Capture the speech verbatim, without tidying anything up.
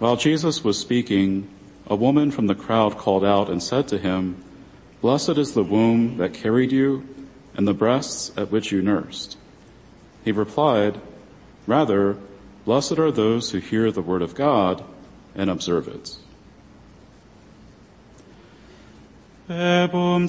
While Jesus was speaking, a woman from the crowd called out and said to him, "Blessed is the womb that carried you and the breasts at which you nursed." He replied, "Rather, blessed are those who hear the word of God and observe it."